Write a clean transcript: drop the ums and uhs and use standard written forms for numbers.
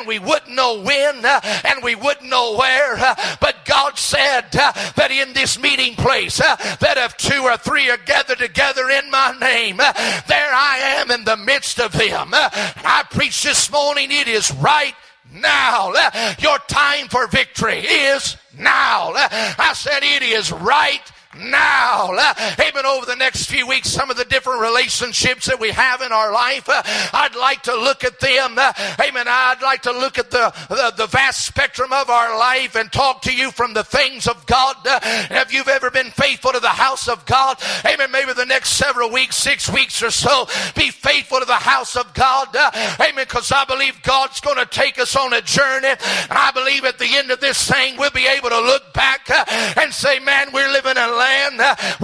and we wouldn't know when, and we wouldn't know where. But God said that in this meeting place, that if 2 or 3 are gathered together in my name, there I am in the midst of them. I preach this morning, it is right now. Your time for victory is now. I said it is right now. Amen. Over the next few weeks, some of the different relationships that we have in our life, I'd like to look at them. Amen. I'd like to look at the vast spectrum of our life and talk to you from the things of God. If you've ever been faithful to the house of God, amen, maybe the next several weeks, 6 weeks or so, be faithful to the house of God. Amen. Because I believe God's going to take us on a journey. And I believe at the end of this thing, we'll be able to look back and say, man, we're living in a land where